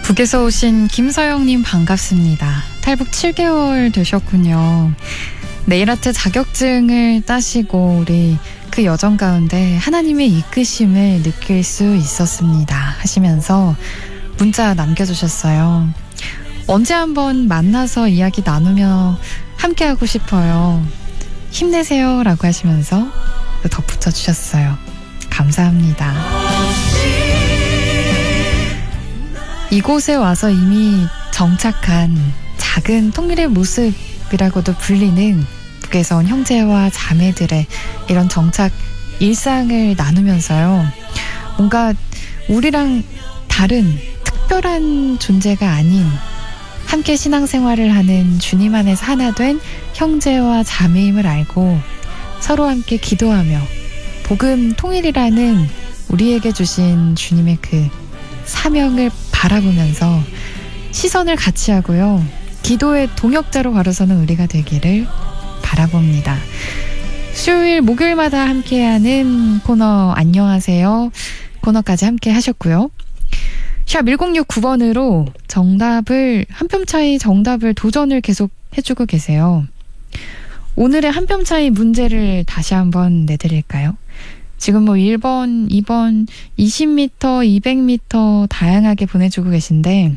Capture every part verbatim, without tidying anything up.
북에서 오신 김서영님 반갑습니다. 탈북 칠 개월 되셨군요. 네일아트 자격증을 따시고 우리 그 여정 가운데 하나님의 이끄심을 느낄 수 있었습니다 하시면서 문자 남겨주셨어요. 언제 한번 만나서 이야기 나누며 함께하고 싶어요. 힘내세요 라고 하시면서 덧붙여 주셨어요. 감사합니다. 이곳에 와서 이미 정착한 작은 통일의 모습이라고도 불리는 북에서 온 형제와 자매들의 이런 정착 일상을 나누면서요. 뭔가 우리랑 다른 특별한 존재가 아닌 함께 신앙생활을 하는 주님 안에서 하나 된 형제와 자매임을 알고 서로 함께 기도하며 복음 통일이라는 우리에게 주신 주님의 그 사명을 바라보면서 시선을 같이 하고요. 기도의 동역자로 바로서는 우리가 되기를 바라봅니다. 수요일 목요일마다 함께하는 코너 안녕하세요. 코너까지 함께 하셨고요. 샵 일공육구 번으로 정답을 한 뼘 차이 정답을 도전을 계속 해주고 계세요. 오늘의 한 뼘 차이 문제를 다시 한번 내드릴까요? 지금 뭐 일 번, 이 번, 이십 미터, 이백 미터 다양하게 보내주고 계신데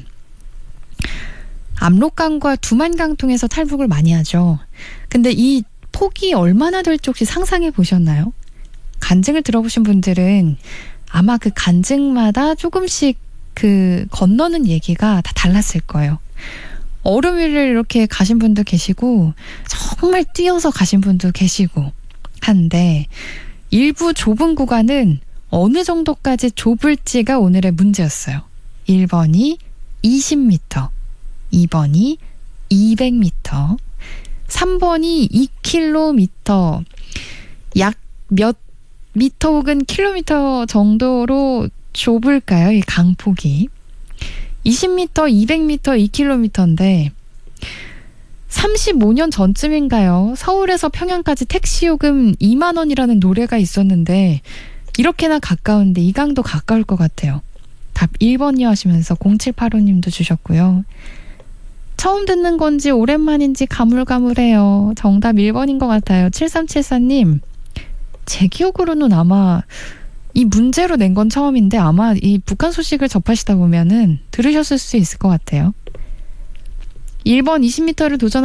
압록강과 두만강 통해서 탈북을 많이 하죠. 근데 이 폭이 얼마나 될지 혹시 상상해 보셨나요? 간증을 들어보신 분들은 아마 그 간증마다 조금씩 그 건너는 얘기가 다 달랐을 거예요. 얼음 위를 이렇게 가신 분도 계시고 정말 뛰어서 가신 분도 계시고 한데 일부 좁은 구간은 어느 정도까지 좁을지가 오늘의 문제였어요. 일 번이 이십 미터, 이 번이 이백 미터, 삼 번이 이 킬로미터, 약 몇 미터 혹은 킬로미터 정도로 좁을까요? 이 강폭이. 이십 미터, 이백 미터, 이 킬로미터인데 삼십오 년 전쯤인가요? 서울에서 평양까지 택시요금 이만 원이라는 노래가 있었는데 이렇게나 가까운데 이 강도 가까울 것 같아요. 답 일 번이요 하시면서 공칠팔오 님도 주셨고요. 처음 듣는 건지 오랜만인지 가물가물해요. 정답 일 번인 것 같아요. 칠삼칠사 님, 제 기억으로는 아마 이 문제로 낸 건 처음인데 아마 이 북한 소식을 접하시다 보면은 들으셨을 수 있을 것 같아요. 일 번 이십 미터를 도전하는